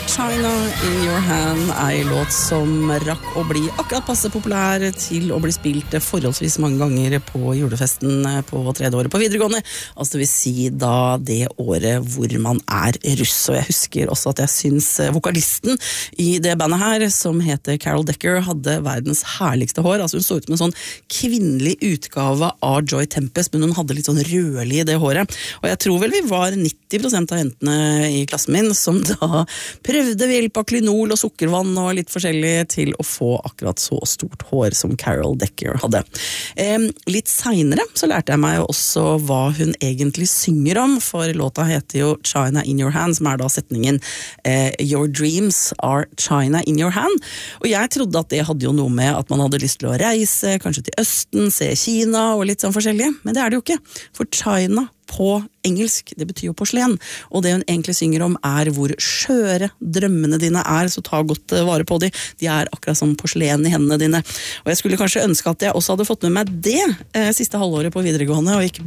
China in your hand er en låt som rakk å bli akkurat passe populær til å bli spilt forholdsvis mange ganger på julefesten på tredje året på videregående, altså det vil si da det året hvor man er russ. Og jeg husker også at jeg synes vokalisten i det bandet her, som heter Carol Decker, hadde verdens herligste hår. Altså hun så ut som en sånn kvinnelig utgave av Joy Tempest, men hun hadde litt sånn rødlig i det håret. Og jeg tror vel vi var 90% av jentene i klassen min som da prøvde ved hjelp av klinol og sukkervann og litt forskjellig til å få akkurat så stort hår som Carol Decker hadde. Litt senere så lærte jeg meg også hva hun egentlig synger om, for låta heter jo China in your hand, som er da setningen Your dreams are China in your hand. Og jeg trodde at det hadde jo noe med at man hadde lyst til å reise, kanskje til Østen, se Kina og litt sånn forskjellig, men det er det jo ikke, for China på engelsk, det betyr jo porselen, og det hun egentlig synger om er hvor skjøre drømmene dine er, så ta godt vare på de er akkurat som porselen i hendene dine. Og jeg skulle kanskje ønske at jeg også hadde fått med meg det siste halvåret på videregående, og ikke